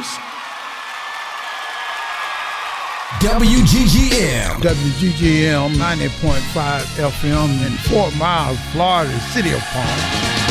Memphis. WGGM. WGGM 90.5 FM in Fort Myers, Florida, City of Palm.